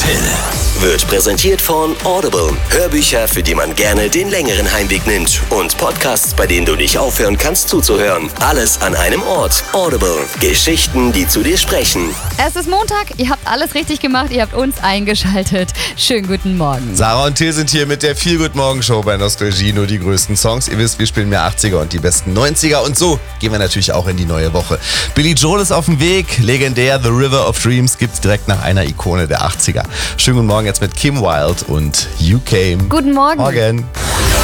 Till. Wird präsentiert von Audible. Hörbücher, für die man gerne den längeren Heimweg nimmt. Und Podcasts, bei denen du nicht aufhören kannst zuzuhören. Alles an einem Ort. Audible. Geschichten, die zu dir sprechen. Es ist Montag, ihr habt alles richtig gemacht, ihr habt uns eingeschaltet. Schönen guten Morgen. Sarah und Till sind hier mit der Feel-Good-Morgen-Show bei Nostalgie. Nur die größten Songs. Ihr wisst, wir spielen mehr 80er und die besten 90er. Und so gehen wir natürlich auch in die neue Woche. Billy Joel ist auf dem Weg. Legendär The River of Dreams gibt's direkt nach einer Ikone der 80er. Schönen guten Morgen jetzt mit Kim Wilde und You Came. Guten Morgen. Morgen.